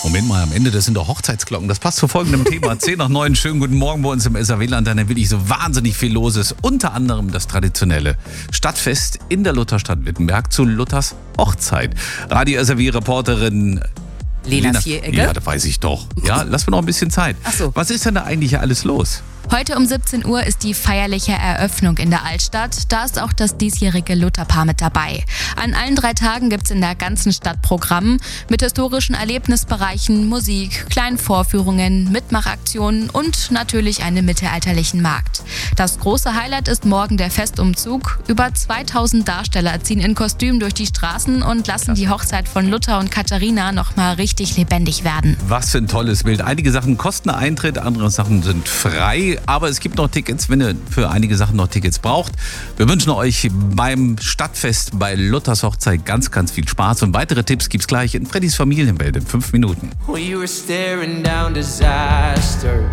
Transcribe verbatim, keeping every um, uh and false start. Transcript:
Moment mal, am Ende, das sind doch Hochzeitsglocken. Das passt zu folgendem Thema. zehn nach neun, schönen guten Morgen bei uns im S R W-Land. Da wirklich so wahnsinnig viel los ist. Unter anderem das traditionelle Stadtfest in der Lutherstadt Wittenberg zu Luthers Hochzeit. Radio-S R W-Reporterin Lena, Lena Vieregger. Ja, das weiß ich doch. Ja, lass mir noch ein bisschen Zeit. Ach so. Was ist denn da eigentlich hier alles los? Heute um siebzehn Uhr ist die feierliche Eröffnung in der Altstadt. Da ist auch das diesjährige Lutherpaar mit dabei. An allen drei Tagen gibt's in der ganzen Stadt Programm mit historischen Erlebnisbereichen, Musik, kleinen Vorführungen, Mitmachaktionen und natürlich einem mittelalterlichen Markt. Das große Highlight ist morgen der Festumzug. Über zweitausend Darsteller ziehen in Kostüm durch die Straßen und lassen die Hochzeit von Luther und Katharina nochmal richtig lebendig werden. Was für ein tolles Bild. Einige Sachen kosten Eintritt, andere Sachen sind frei. Aber es gibt noch Tickets, wenn ihr für einige Sachen noch Tickets braucht. Wir wünschen euch beim Stadtfest bei Luthers Hochzeit ganz, ganz viel Spaß. Und weitere Tipps gibt's gleich in Freddys Familienwelt in fünf Minuten. We were staring down disaster.